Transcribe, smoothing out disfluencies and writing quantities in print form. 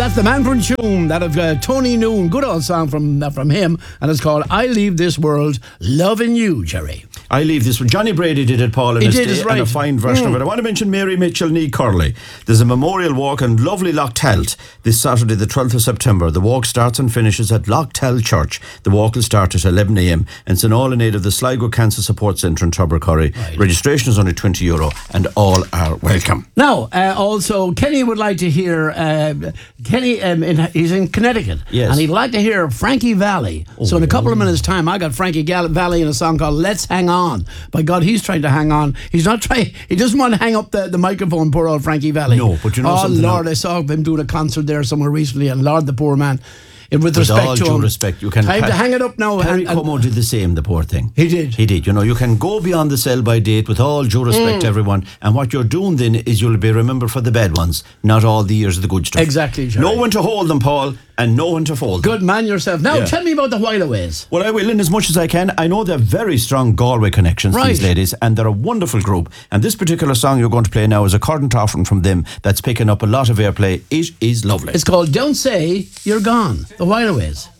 that's the Man from Tune, that of Tony Noon. Good old song from him, and it's called I Leave This World Loving You, Jerry. I leave this one. Johnny Brady did it, Paul, in his day, right. and a fine version of it. I want to mention Mary Mitchell Nee Curley. There's a memorial walk in lovely Lochtelt this Saturday, the 12th of September. The walk starts and finishes at Lochtelt Church. The walk will start at 11 a.m. and it's an all in aid of the Sligo Cancer Support Centre in Tubbercurry. Right. Registration is only €20 and all are welcome. Now, also, Kenny would like to hear, he's in Connecticut. Yes. And he'd like to hear Frankie Valli. So in a couple of minutes' time, I got Frankie Valli in a song called Let's Hang On. By God, he's trying to hang on. He doesn't want to hang up the microphone, poor old Frankie Valli. No, but you know something. Oh, Lord, I saw him doing a concert there somewhere recently, and Lord, the poor man. With respect all due respect, you can time to hang it up now. Perry Como did the same, the poor thing. He did. You know, you can go beyond the sell by date with all due respect to everyone, and what you're doing then is you'll be remembered for the bad ones, not all the years of the good stuff. Exactly, Jerry. Know when to hold them, Paul, and know when to fold them. Good man yourself. Now, tell me about the Whileaways. Well, I will, in as much as I can. I know they're very strong Galway connections, these ladies, and they're a wonderful group. And this particular song you're going to play now is a current offering from them that's picking up a lot of airplay. It is lovely. It's called Don't Say You're Gone, the Whileaways.